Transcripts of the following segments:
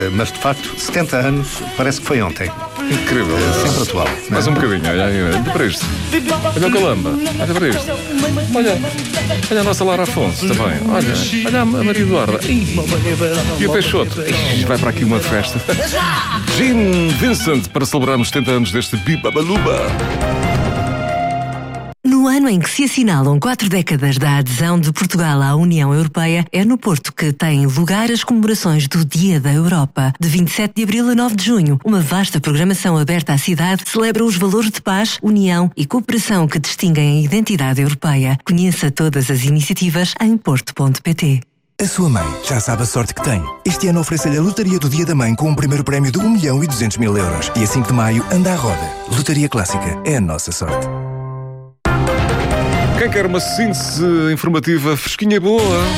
Mas, de facto, 70 anos parece que foi ontem. Incrível. Sempre atual. Mais um bocadinho, olha para isto. Olha o Calamba, olha para isto. Olha a nossa Lara Afonso também. Olha a Maria Eduarda. E o Peixoto. Vai para aqui uma festa. Gene Vincent, para celebrarmos 70 anos deste Bibabaluba. No ano em que se assinalam 4 décadas da adesão de Portugal à União Europeia, é no Porto que têm lugar as comemorações do Dia da Europa. De 27 de abril a 9 de junho, uma vasta programação aberta à cidade celebra os valores de paz, união e cooperação que distinguem a identidade europeia. Conheça todas as iniciativas em porto.pt. A sua mãe já sabe a sorte que tem. Este ano oferece-lhe a Lotaria do Dia da Mãe com um primeiro prémio de 1.200.000 euros. E a 5 de maio anda à roda. Lotaria Clássica é a nossa sorte. Quem quer uma síntese informativa fresquinha e boa?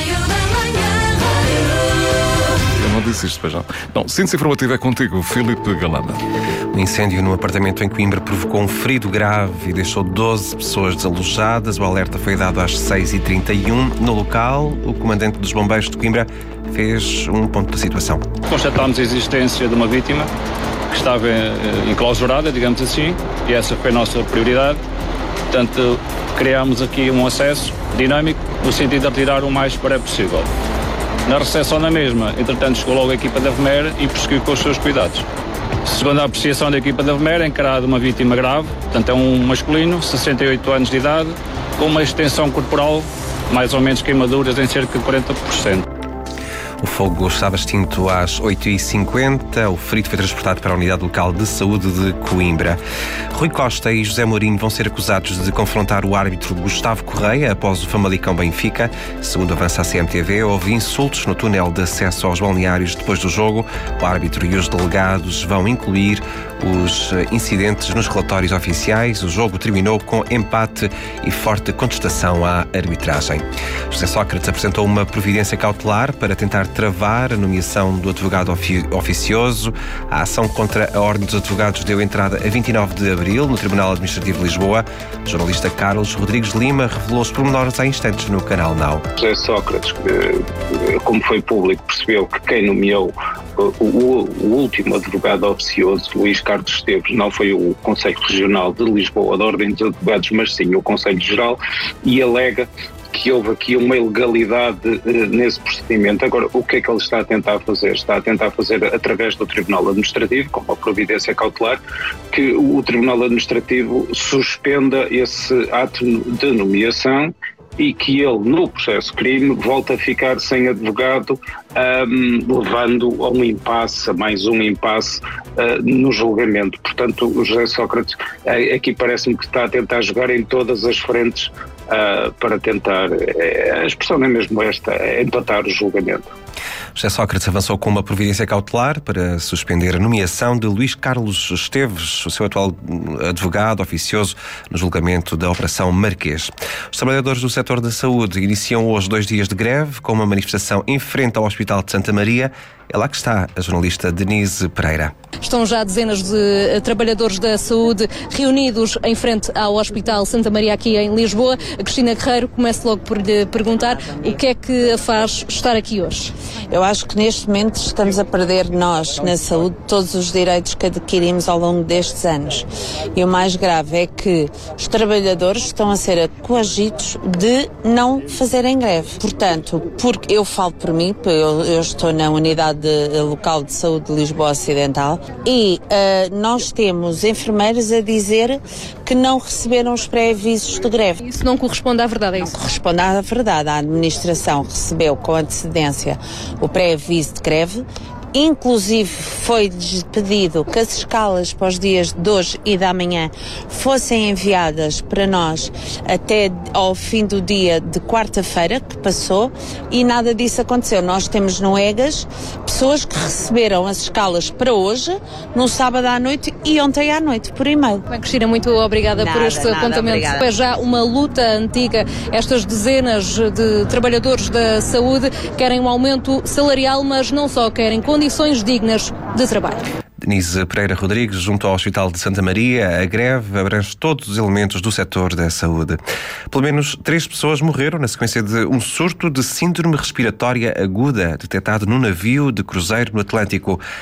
Eu não disse isto, pois não. Não, síntese informativa é contigo, Filipe Galamba. Um incêndio no apartamento em Coimbra provocou um ferido grave e deixou 12 pessoas desalojadas. O alerta foi dado às 6h31. No local, o comandante dos bombeiros de Coimbra fez um ponto da situação. Constatámos a existência de uma vítima que estava enclausurada, digamos assim, e essa foi a nossa prioridade. Portanto, criámos aqui um acesso dinâmico no sentido de retirar o mais breve possível. Na recepção da mesma, entretanto, chegou logo a equipa da VMER e prosseguiu com os seus cuidados. Segundo a apreciação da equipa da VMER, é encarada uma vítima grave, portanto é um masculino, 68 anos de idade, com uma extensão corporal, mais ou menos queimaduras em cerca de 40%. O fogo estava extinto às 8h50. O ferido foi transportado para a Unidade Local de Saúde de Coimbra. Rui Costa e José Mourinho vão ser acusados de confrontar o árbitro Gustavo Correia após o Famalicão Benfica. Segundo avança a CMTV, houve insultos no túnel de acesso aos balneários depois do jogo. O árbitro e os delegados vão incluir os incidentes nos relatórios oficiais. O jogo terminou com empate e forte contestação à arbitragem. José Sócrates apresentou uma providência cautelar para tentar travar a nomeação do advogado oficioso. A ação contra a Ordem dos Advogados deu entrada a 29 de abril no Tribunal Administrativo de Lisboa. O jornalista Carlos Rodrigues Lima revelou os pormenores há instantes no canal Now. José Sócrates, como foi público, percebeu que quem nomeou o último advogado oficioso, Luís Carlos Esteves, não foi o Conselho Regional de Lisboa da Ordem dos Advogados, mas sim o Conselho Geral, e alega que houve aqui uma ilegalidade nesse procedimento. Agora, o que é que ele está a tentar fazer? Está a tentar fazer, através do Tribunal Administrativo, com uma providência cautelar, que o Tribunal Administrativo suspenda esse ato de nomeação e que ele, no processo crime, volta a ficar sem advogado, levando a um impasse, a mais um impasse no julgamento. Portanto, o José Sócrates aqui parece-me que está a tentar jogar em todas as frentes para tentar, a expressão é mesmo esta, empatar o julgamento. José Sócrates avançou com uma providência cautelar para suspender a nomeação de Luís Carlos Esteves, o seu atual advogado oficioso, no julgamento da Operação Marquês. Os trabalhadores do setor da saúde iniciam hoje 2 dias de greve, com uma manifestação em frente ao Hospital de Santa Maria. É lá que está a jornalista Denise Pereira. Estão já dezenas de trabalhadores da saúde reunidos em frente ao Hospital Santa Maria aqui em Lisboa. A Cristina Guerreiro, começo logo por lhe perguntar o que é que a faz estar aqui hoje. Eu acho que neste momento estamos a perder nós, na saúde, todos os direitos que adquirimos ao longo destes anos. E o mais grave é que os trabalhadores estão a ser coagidos de não fazerem greve. Portanto, porque eu falo por mim, eu estou na unidade local de saúde de Lisboa Ocidental e nós temos enfermeiros a dizer que não receberam os pré-avisos de greve. Isso não corresponde à verdade, é isso? Não corresponde à verdade. A administração recebeu com antecedência o pré-aviso de greve. Inclusive foi-lhes pedido que as escalas para os dias de hoje e da manhã fossem enviadas para nós até ao fim do dia de quarta-feira que passou e nada disso aconteceu. Nós temos no EGAS pessoas que receberam as escalas para hoje, no sábado à noite e ontem à noite, por e-mail. Bem, Cristina, muito obrigada por este apontamento. É já uma luta antiga. Estas dezenas de trabalhadores da saúde querem um aumento salarial, mas não só, querem condições dignas de trabalho. Denise Pereira Rodrigues, junto ao Hospital de Santa Maria, a greve abrange todos os elementos do setor da saúde. Pelo menos 3 pessoas morreram na sequência de um surto de síndrome respiratória aguda detectado num navio de cruzeiro no Atlântico.